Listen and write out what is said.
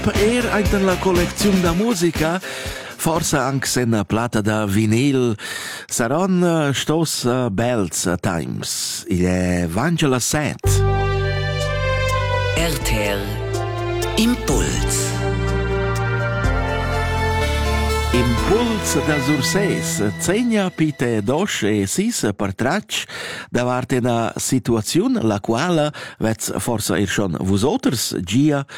in la collezione da musica, forsa anche se una plata da vinil, saranno stos bells times. Il è Vangela 7. RTR Impuls. Impuls da Surses, Zegna pite dos e sis per tracch davart una situazione la quale vez forsa schon vosoters gia